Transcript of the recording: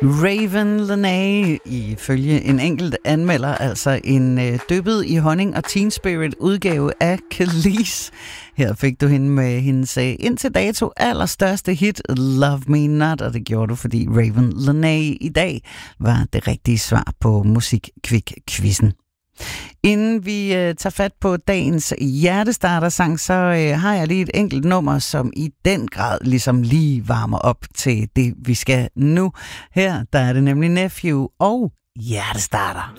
Raven Lenae, ifølge en enkelt anmelder, altså en dyppet i honning og Teen Spirit udgave af Kelis. Her fik du hende med hendes indtil dato allerstørste hit, Love Me Not, og det gjorde du, fordi Raven Lenae i dag var det rigtige svar på Musikquick-quizzen. Inden vi tager fat på dagens hjertestarter-sang, så har jeg lige et enkelt nummer, som i den grad ligesom lige varmer op til det, vi skal nu. Her der er det nemlig Nephew og Hjertestarter.